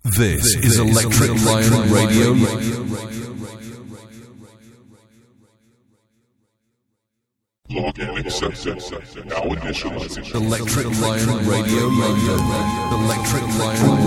This is Electric Lion Radio. Login accepted. Now initializing. Electric Lion Radio. Electric Lion